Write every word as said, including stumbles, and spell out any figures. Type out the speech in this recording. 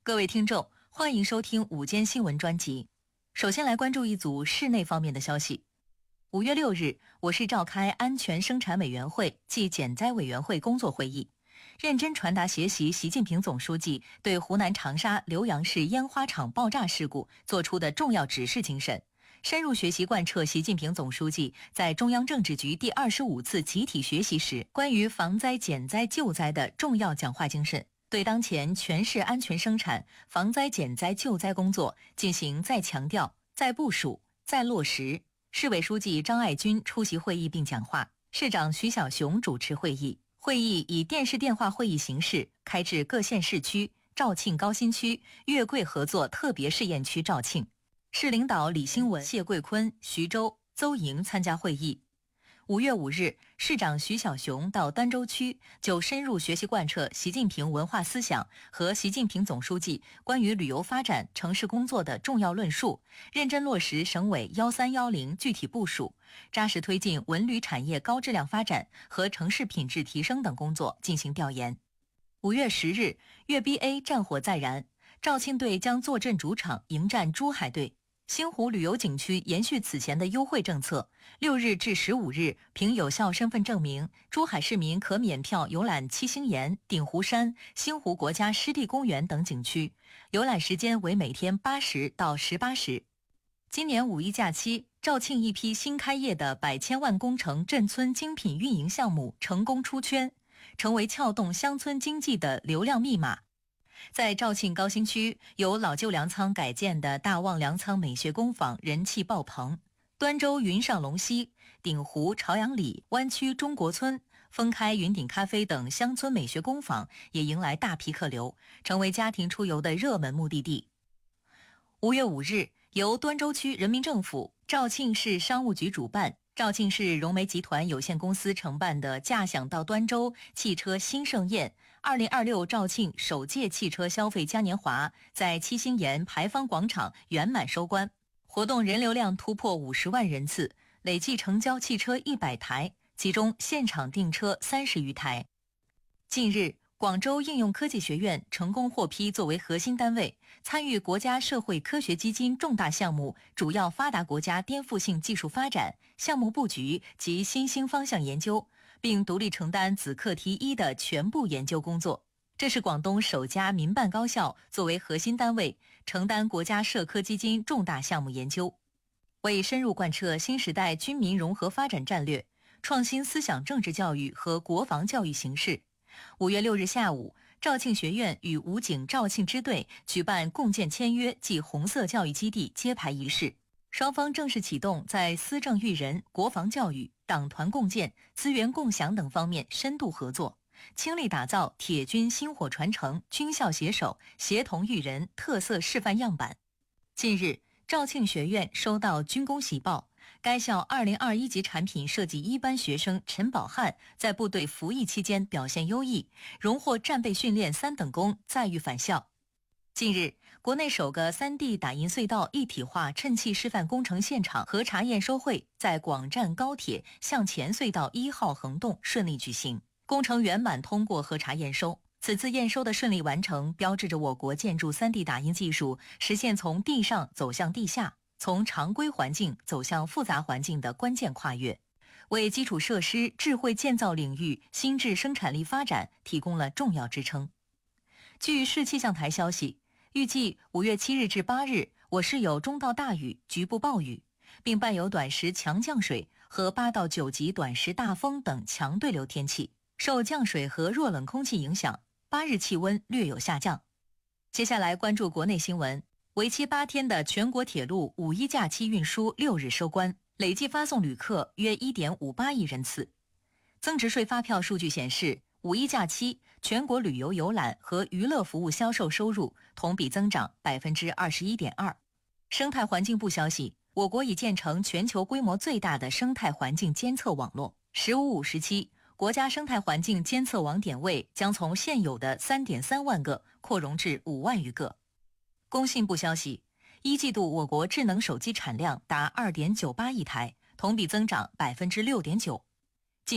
各位听众，欢迎收听午间新闻专辑。首先来关注一组室内方面的消息。五月六日，我市召开安全生产委员会暨减灾委员会工作会议，认真传达学习习近平总书记对湖南长沙浏阳市烟花厂爆炸事故作出的重要指示精神，深入学习贯彻习近平总书记在中央政治局第二十五次集体学习时关于防灾减灾救灾的重要讲话精神，对当前全市安全生产、防灾减灾救灾工作进行再强调、再部署、再落实。市委书记张爱军出席会议并讲话，市长徐小雄主持会议。会议以电视电话会议形式开至各县市区、肇庆高新区、粤桂合作特别试验区肇庆。市领导李兴文、谢桂坤、徐州、邹莹参加会议。五月五日，市长徐小雄到端州区就深入学习贯彻习近平文化思想和习近平总书记关于旅游发展、城市工作的重要论述，认真落实省委幺三幺零具体部署，扎实推进文旅产业高质量发展和城市品质提升等工作进行调研。五月十日，粤 B A 战火再燃，肇庆队将坐镇主场迎战珠海队。星湖旅游景区延续此前的优惠政策，六日至十五日，凭有效身份证明，珠海市民可免票游览七星岩、鼎湖山、星湖国家湿地公园等景区，游览时间为每天八时到十八时。今年五一假期，肇庆一批新开业的百千万工程镇村精品运营项目成功出圈，成为撬动乡村经济的流量密码。在肇庆高新区，由老旧粮仓改建的大旺粮仓美学工坊人气爆棚。端州云上龙溪、鼎湖朝阳里、湾区中国村、丰开云顶咖啡等乡村美学工坊也迎来大批客流，成为家庭出游的热门目的地。五月五日，由端州区人民政府、肇庆市商务局主办，肇庆市融媒集团有限公司承办的驾享到端州汽车新盛宴二零二六肇庆首届汽车消费嘉年华在七星岩牌坊广场圆满收官，活动人流量突破五十万人次，累计成交汽车一百台，其中现场订车三十余台。近日，广州应用科技学院成功获批作为核心单位，参与国家社会科学基金重大项目主要发达国家颠覆性技术发展、项目布局及新兴方向研究，并独立承担子课题一的全部研究工作。这是广东首家民办高校作为核心单位，承担国家社科基金重大项目研究，为深入贯彻新时代军民融合发展战略，创新思想政治教育和国防教育形式。五月六日下午，肇庆学院与武警肇庆支队举办共建签约暨红色教育基地揭牌仪式，双方正式启动在思政育人、国防教育、党团共建、资源共享等方面深度合作，倾力打造铁军薪火传承、军校携手、协同育人特色示范样板。近日，肇庆学院收到军工喜报，该校二零二一级产品设计一班学生陈宝汉在部队服役期间表现优异，荣获战备训练三等功，载誉返校。近日，国内首个 三 D 打印隧道一体化趁气示范工程现场核查验收会在广湛高铁向前隧道一号横洞顺利举行，工程圆满通过核查验收。此次验收的顺利完成，标志着我国建筑 三 D 打印技术实现从地上走向地下，从常规环境走向复杂环境的关键跨越，为基础设施智慧建造领域新质生产力发展提供了重要支撑。据市气象台消息，预计五月七日至八日，我市有中到大雨、局部暴雨，并伴有短时强降水和八到九级短时大风等强对流天气。受降水和弱冷空气影响，八日气温略有下降。接下来关注国内新闻。为期八天的全国铁路五一假期运输六日收官，累计发送旅客约 一点五八亿人次。增值税发票数据显示，五一假期全国旅游游览和娱乐服务销售收入同比增长 百分之二十一点二。 生态环境部消息，我国已建成全球规模最大的生态环境监测网络，十五五时期国家生态环境监测网点位将从现有的 三点三万个扩容至五万余个。工信部消息，一季度我国智能手机产量达 二点九八亿台，同比增长 百分之六点九。